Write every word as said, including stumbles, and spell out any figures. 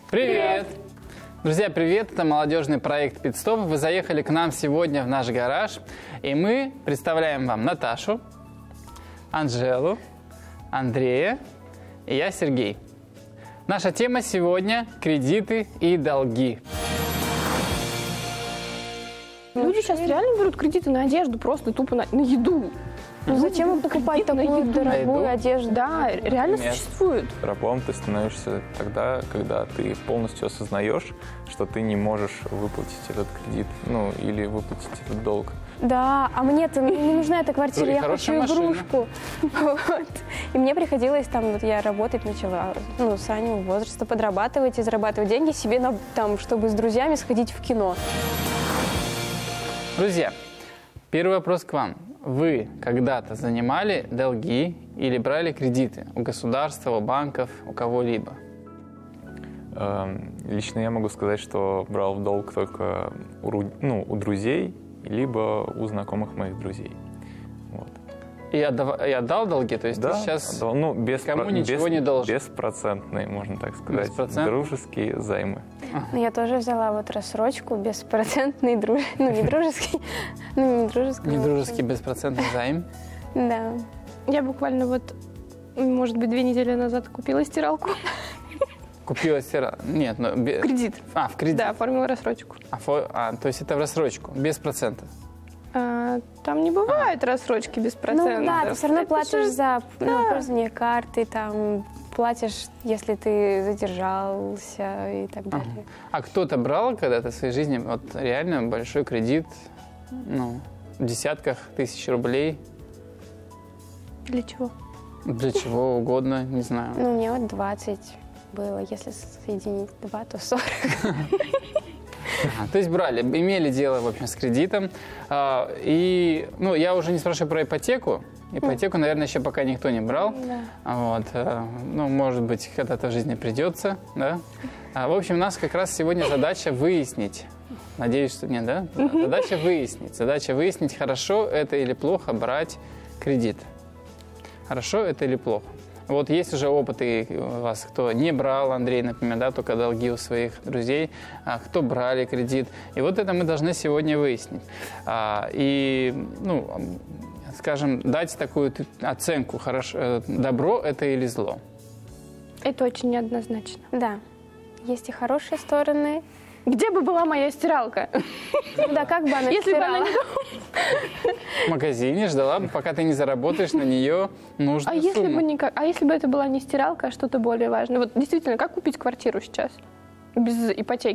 Привет! Друзья, привет! Это молодежный проект «Пит-стоп». Вы заехали к нам сегодня в наш гараж, и мы представляем вам Наташу, Анжелу, Андрея и я, Сергей. Наша тема сегодня – кредиты и долги. Люди сейчас реально берут кредиты на одежду, просто тупо на, на еду. Ну зачем им покупать такую дорогую одежду? Да, реально Нет. существует. Рабом ты становишься тогда, когда ты полностью осознаешь, что ты не можешь выплатить этот кредит, ну, или выплатить этот долг. Да, а мне-то не нужна эта квартира, Ну, и я хочу хорошая машина. игрушку. Вот. И мне приходилось там, вот я работать начала, ну, с раннего возраста, подрабатывать и зарабатывать деньги себе, на, там, чтобы с друзьями сходить в кино. Друзья, первый вопрос к вам. Вы когда-то занимали долги или брали кредиты у государства, у банков, у кого-либо? Эм, Лично я могу сказать, что брал в долг только у, ру- ну, у друзей, либо у знакомых моих друзей. Вот. И, отдав... и отдал долги? То есть Да, ты сейчас отдал. Ну, без кому про- ничего без- не должен? Беспроцентные, можно так сказать, Беспроцентные? дружеские займы. Но я тоже взяла вот рассрочку, беспроцентный, друж... ну, не дружеский, ну, не дружеский. не но, в дружеский общем, беспроцентный займ? Да. Я буквально вот, может быть, две недели назад купила стиралку. Купила стиралку? Нет, но... бе- Кредит. А, в кредит? Да, оформила рассрочку. А, фо- а, то есть это в рассрочку, без процента? А, там не бывает рассрочки без процентов. Ну да, ты все равно Это платишь же- за ну, да. пользование карты, там, платишь, если ты задержался и так далее. А кто-то брал когда-то в своей жизни вот реально большой кредит, ну, в десятках тысяч рублей, Для чего? для чего угодно, не знаю. Ну, мне вот двадцать было, если соединить два, то сорок. А, то есть брали, имели дело, в общем, с кредитом. А, и, ну, я уже не спрашиваю про ипотеку. Ипотеку, наверное, еще пока никто не брал. Да. Вот, а, ну, может быть, когда-то в жизни придется, да. А, в общем, у нас как раз сегодня задача выяснить. Надеюсь, что нет, да? Задача выяснить. Задача выяснить, хорошо это или плохо брать кредит. Хорошо это или плохо. Вот есть уже опыты у вас, кто не брал, Андрей, например, да, только долги у своих друзей, а кто брали кредит. И вот это мы должны сегодня выяснить. А, и, ну, скажем, дать такую оценку, хорошо, добро это или зло. Это очень неоднозначно. Да. Есть и хорошие стороны. Где бы была моя стиралка? Ну да, как бы она Если бы она стирала. не В магазине ждала, пока ты не заработаешь на нее А нужную если бы сумму. никак, а если бы это была не стиралка, а что-то более важное? Вот действительно, как купить квартиру сейчас без ипотеки?